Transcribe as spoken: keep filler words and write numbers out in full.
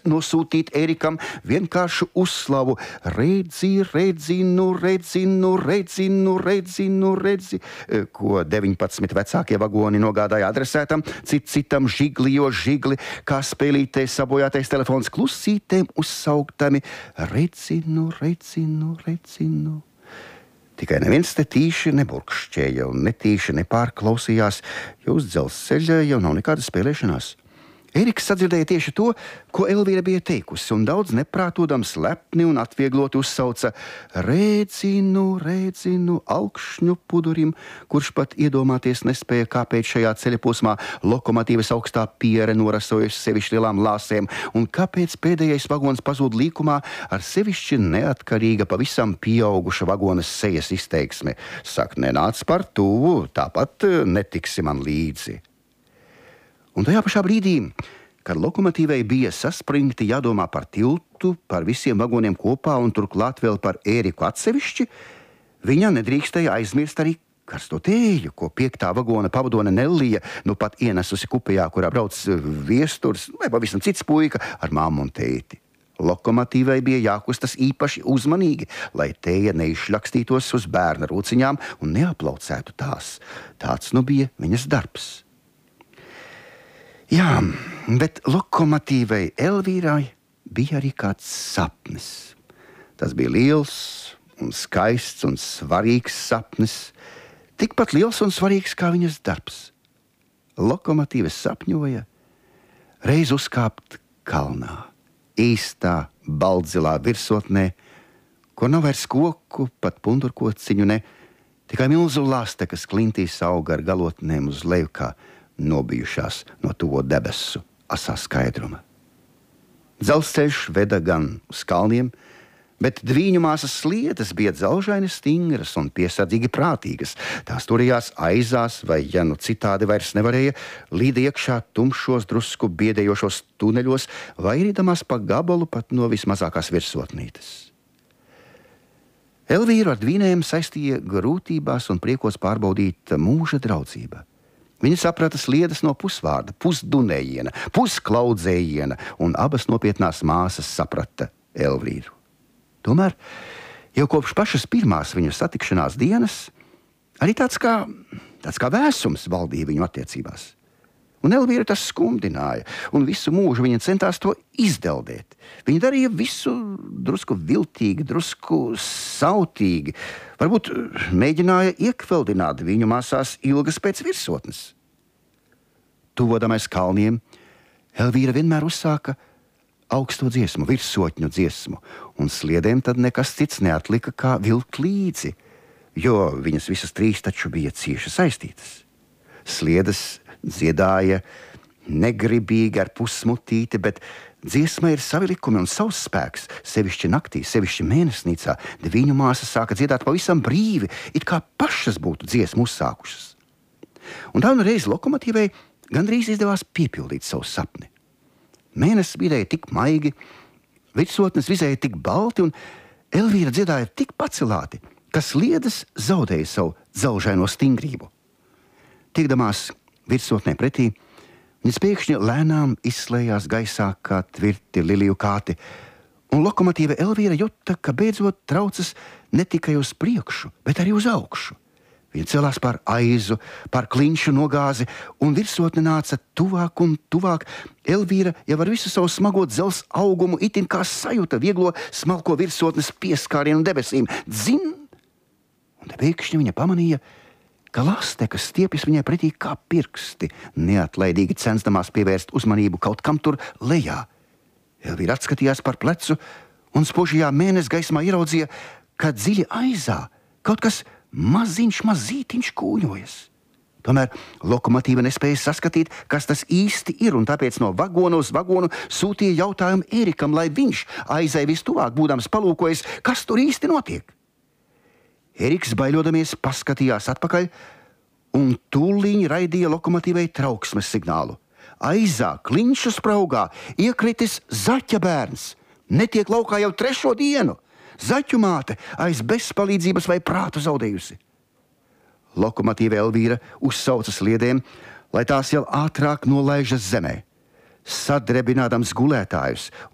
nosūtīt Ērikam vienkāršu uzslavu. Redzi, redzi, nu redzi, nu redzi, nu redzi, nu redzi, ko deviņpadsmit vecākie vagoni nogādāja adresētam, cit citam žigli, jo žigli, kā spēlītē sabojātais telefons klusītēm uzsauktami. Redzi, nu redzi, nu redzi, nu. Tikai neviens te tīši neburkšķēja un netīši nepārklausījās, jo uz dzelzceļa jau nav nekāda spēlēšanās. Ēriks sadzirdēja tieši to, ko Elvīra bija teikusi, un daudz neprātodams lepni un atviegloti uzsauca: Redzi, nu, redzi, nu, augšņu pudurim, kurš pat iedomāties nespēja, kāpēc šajā ceļa posmā lokomotīvas augstā piere norasojusi sevišķi lielām lāsēm, un kāpēc pēdējais vagons pazūd līkumā ar sevišķi neatkarīga, pavisam pieauguša vagonas sejas izteiksme. Sak, nenāc par tuvu, tāpat netiksi man līdzi. Un tajā pašā brīdī, kad lokomotīvei bija saspringti jādomā par tiltu, par visiem vagoniem kopā un turklāt vēl par Ēriku atsevišķi, viņa nedrīkstēja aizmirst arī karsto tēju, ko piektā vagona pavadone Nellija nu pat ienesusi kupejā, kurā brauc viesturs vai pavisam cits puika ar māmu un tēti. Lokomotīvei bija jākustas īpaši uzmanīgi, lai tēja neizšļakstītos uz bērna rūciņām un neaplaucētu tās. Tāds nu bija viņas darbs. Jā, bet lokomotīvei Elvīrai bija arī kāds sapnis. Tas bija liels un skaists un svarīgs sapnis, tikpat liels un svarīgs kā viņas darbs. Lokomotīve sapņoja reiz uzkāpt kalnā, īstā baldzilā virsotnē, kur nav vairs koku, pat pundurkociņu ne, tikai milzu laste, kas klintīs auga ar galotnēm uz leju kā nobijušās no tuvo debesu asā skaidruma. Dzelzceļš veda gan uz kalniem, bet dvīņu māsas sliedes bija dzelžaini stingras un piesardzīgi prātīgas. Tās turējās aizās vai, ja nu citādi vairs nevarēja, līd iekšā tumšos, drusku biedējošos tuneļos, vairīdamās pa gabalu pat no vismazākās virsotnītes. Elvīru ar dvīnēm saistīja grūtībās un priekos pārbaudīt mūža draudzība. Viņa saprata sliedes no pusvārda, pusdunējiena, pusklaudzējiena, un abas nopietnās māsas saprata Elvīru. Tomēr jau kopš pašas pirmās viņu satikšanās dienas arī tāds kā, tāds kā vēsums valdīja viņu attiecībās. Un Elvīra tas skumdināja, un visu mūžu viņa centās to izdeldēt. Viņa darīja visu drusku viltīgi, drusku sautīgi. Varbūt mēģināja iekveldināt viņu māsās ilgas pēc virsotnes. Tuvodamais kalniem, Elvīra vienmēr uzsāka augsto dziesmu, virsotņu dziesmu, un sliedēm tad nekas cits neatlika kā vilkt līdzi, jo viņas visas trīs taču bija cieši saistītas. Sliedes dziedāja negribīgi ar pussmutīti, bet dziesmai ir savi likumi un savs spēks. Sevišķi naktī, sevišķi mēnesnīcā dviņu māsas sāka dziedāt pavisam brīvi, it kā pašas būtu dziesmu uzsākušas. Un tā nu reiz lokomotīvei gandrīz izdevās piepildīt savu sapni. Mēnesis vidēja tik maigi, virsotnes vizēja tik balti un Elvīra dziedāja tik pacelāti, ka sliedes zaudēja savu dzelžaino stingrību. Tiekdamās virsotnē pretī, viņas pēkšņi lēnām izslējās gaisā kā tvirti liliju kāti, un lokomotīve Elvīra juta, ka beidzot traucas ne tikai uz priekšu, bet arī uz augšu. Viņa celās pār aizu, pār klinšu nogāzi, un virsotne nāca tuvāk un tuvāk. Elvīra jau ar visu savu smago dzels augumu itin kā sajuta vieglo smalko virsotnes pieskārienu debesīm. Dzin! Un te pēkšņi viņa pamanīja, ka laste, kas stiepjas viņai pretī kā pirksti, neatlaidīgi censdamās pievērst uzmanību kaut kam tur lejā. Elvīra atskatījās par plecu un spožajā mēnes gaismā ieraudzīja, ka dziļi aizā kaut kas maziņš, mazītiņš kūņojas. Tomēr lokomotīva nespēja saskatīt, kas tas īsti ir, un tāpēc no vagona uz vagonu sūtīja jautājumu Ērikam, lai viņš aizai vistuvāk būdams palūkojas, kas tur īsti notiek. Ēriks baiļodamies paskatījās atpakaļ un tūliņ raidīja lokomotīvai trauksmes signālu. Aizā, klinšu spraugā, iekritis zaķa bērns. Netiek laukā jau trešo dienu. Zaķu māte aiz bezpalīdzības vai prātu zaudējusi. Lokomotīve Elvīra uzsauca sliedēm, lai tās jau ātrāk nolaižas zemē. Sadrebinādams gulētājus